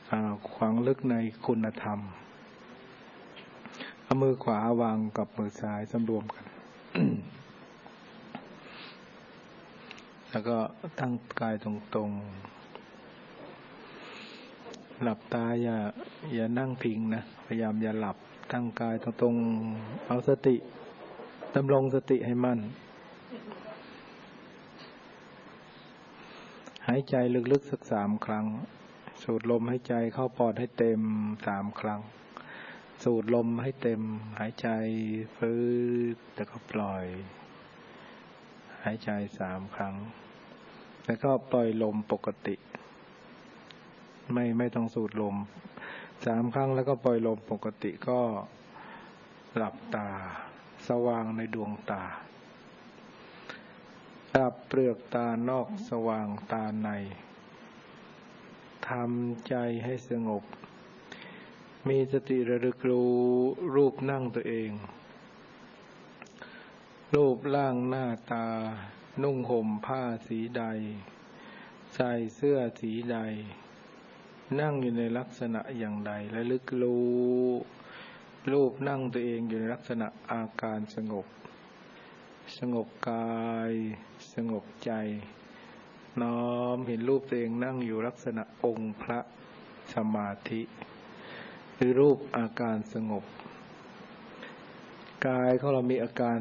ฝังลึกในคุณธรรมเอามือขวาวางกับมือซ้ายสำรวมกัน แล้วก็ตั้งกายตรงๆหลับตาอย่านั่งพิงนะพยายามอย่าหลับตั้งกายตรงๆเอาสติดำรงสติให้มั่นหายใจลึกๆสัก3 ครั้งสูดลมหายใจเข้าปอดให้เต็ม3 ครั้งสูดลมให้เต็มหายใจฝืดแล้วก็ปล่อยหายใจ3 ครั้งแล้วก็ปล่อยลมปกติไม่ต้องสูดลม3 ครั้งแล้วก็ปล่อยลมปกติก็หลับตาสว่างในดวงตาหลับเปลือกตานอกสว่างตาในทำใจให้สงบมีสติระลึกรู้รูปนั่งตัวเองรูปร่างหน้าตานุ่งห่มผ้าสีใดใส่เสื้อสีใดนั่งอยู่ในลักษณะอย่างใดระลึกรู้รูปนั่งตัวเองอยู่ในลักษณะอาการสงบกายสงบใจน้อมเห็นรูปตัวเองนั่งอยู่ลักษณะองค์พระสมาธิหรือรูปอาการสงบกายของเรามีอาการ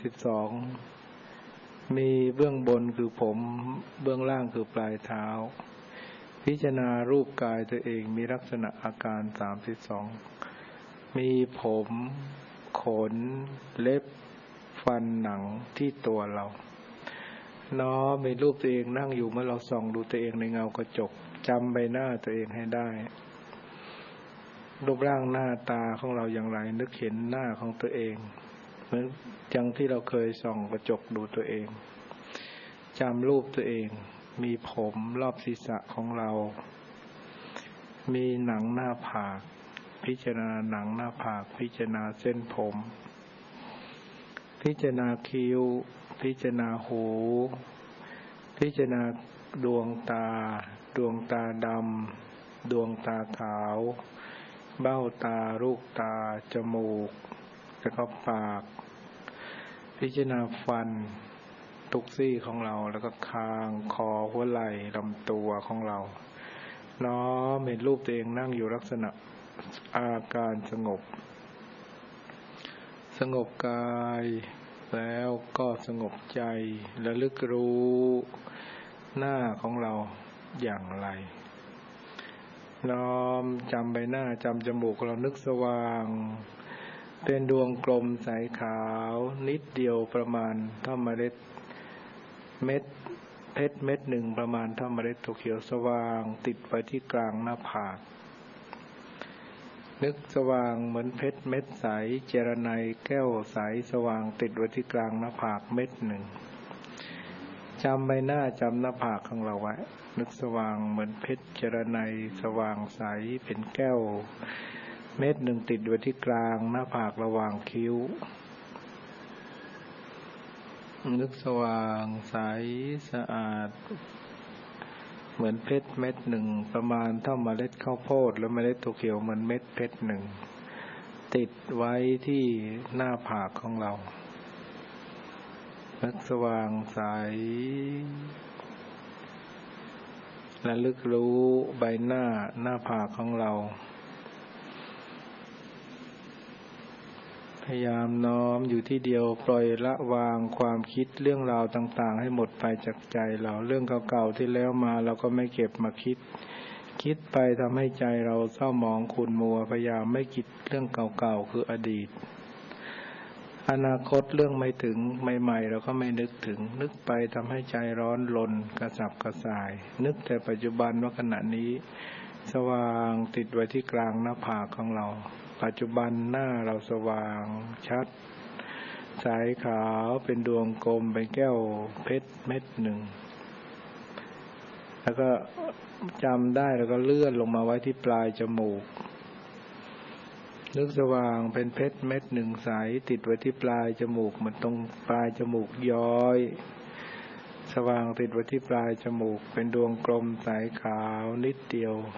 32มีเบื้องบนคือผมเบื้องล่างคือปลายเท้าพิจารณารูปกายตัวเองมีลักษณะอาการ32มีผมขนเล็บฟันหนังที่ตัวเราน้อมเห็นรูปตัวเองนั่งอยู่เมื่อเราส่องดูตัวเองในเงากระจกจำใบหน้าตัวเองให้ได้รูปร่างหน้าตาของเราอย่างไรนึกเห็นหน้าของตัวเองเหมือนอย่างที่เราเคยส่องกระจกดูตัวเองจำรูปตัวเองมีผมรอบศีรษะของเรามีหนังหน้าผากพิจารณาหนังหน้าผากพิจารณาเส้นผมพิจารณาคิ้วพิจารณาหูพิจารณาดวงตาดำดวงตาขาวเบ้าตาลูกตาจมูกแล้วก็ปากพิจารณาฟันทุกซี่ของเราแล้วก็คางคอหัวไหล่ลำตัวของเราน้อมเห็นรูปตัวเองนั่งอยู่ลักษณะอาการสงบกายแล้วก็สงบใจระลึกรู้หน้าของเราอย่างไรน้อมจำใบหน้าจำจมูกเรานึกสว่างเป็นดวงกลมใสขาวนิดเดียวประมาณเท่าเมล็ดเพชรเม็ดหนึ่งประมาณเท่าเมล็ดถั่วเขียวสว่างติดไว้ที่กลางหน้าผากนึกสว่างเหมือนเพชรเม็ดใสเจรไนแก้วใสสว่างติดไว้ที่กลางหน้าผากเม็ดหนึ่งจำใบหน้าจำหน้าผากของเราไว้นึกสว่างเหมือนเพชรเจรไนสว่างใสเป็นแก้วเม็ดหนึ่งติดไว้ที่กลางหน้าผากระหว่างคิ้วนึกสว่างใสสะอาดเหมือนเพชรเม็ดหนึ่งประมาณเท่าเมล็ดข้าวโพดแล้วเมล็ดถั่วเขียวเหมือนเม็ดเพชรหนึ่งติดไว้ที่หน้าผากของเรานึกสว่างใสระลึกรู้ใบหน้าผากของเราพยายามน้อมอยู่ที่เดียวปล่อยละวางความคิดเรื่องราวต่างๆให้หมดไปจากใจเราเรื่องเก่าๆที่แล้วมาเราก็ไม่เก็บมาคิดไปทำให้ใจเราเศร้าหมองขุ่นมัวพยายามไม่คิดเรื่องเก่าๆคืออดีตอนาคตเรื่องไม่ถึงใหม่ๆเราก็ไม่นึกถึงนึกไปทำให้ใจร้อนรนกระสับกระส่ายนึกแต่ปัจจุบันว่าขณะนี้สว่างติดไว้ที่กลางหน้าผากของเราปัจจุบันหน้าเราสว่างชัดใสขาวเป็นดวงกลมเป็นแก้วเพชรเม็ดหนึ่งแล้วก็จำได้แล้วก็เลื่อนลงมาไว้ที่ปลายจมูกนึกสว่างเป็นเพชรเม็ดหนึ่งใสติดไว้ที่ปลายจมูกเหมือนตรงปลายจมูกย้อยสว่างติดไว้ที่ปลายจมูกเป็นดวงกลมใสขาวนิดเดียว